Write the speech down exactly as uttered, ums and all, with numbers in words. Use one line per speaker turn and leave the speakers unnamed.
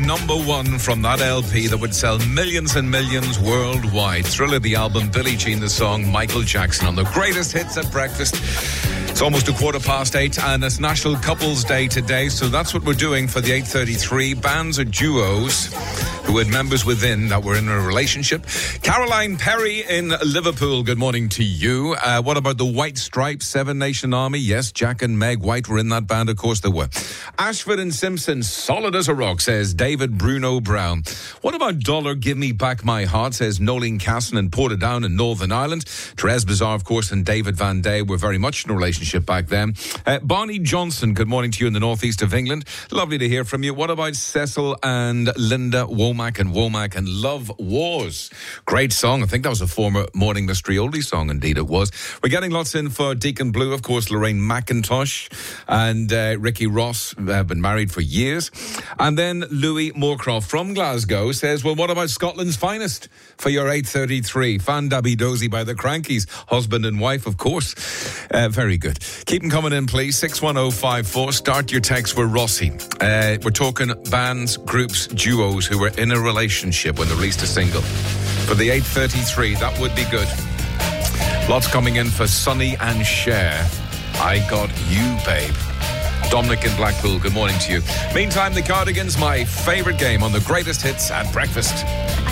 number one from that L P that would sell millions and millions worldwide. Thriller the album, Billie Jean the song, Michael Jackson on the greatest hits at breakfast. It's almost a quarter past eight and it's National Couples Day today, so that's what we're doing for the eight thirty-three. Bands or duos who had members within that were in a relationship. Caroline Perry in Liverpool, good morning to you. Uh, what about the White Stripes, Seven Nation Army? Yes, Jack and Meg White were in that band, of course they were. Ashford and Simpson, solid as a rock, says David Bruno Brown. What about Dollar, Give Me Back My Heart, says Nolene Casson in Portadown in Northern Ireland. Therese Bizarre, of course, and David Van Day were very much in a relationship back then. Uh, Bonnie Johnson, good morning to you in the northeast of England. Lovely to hear from you. What about Cecil and Linda Womack and Womack and Love Wars? Great song. I think that was a former Morning Mystery oldie song, indeed it was. We're getting lots in for Deacon Blue, of course, Lorraine McIntosh and uh, Ricky Ross have been married for years. And then Louis Moorcroft from Glasgow says, well, what about Scotland's finest for your eight thirty-three? Fan Dabby Dozy by the Crankies, husband and wife, of course. Uh, very good. Keep them coming in, please. six one oh five four. Start your text with Rossi. Uh, we're talking bands, groups, duos who were in a relationship when they released a single. For the eight thirty-three, that would be good. Lots coming in for Sonny and Cher. I Got You, Babe. Dominic in Blackpool, good morning to you. Meantime, the Cardigans, my favourite game on the greatest hits at breakfast.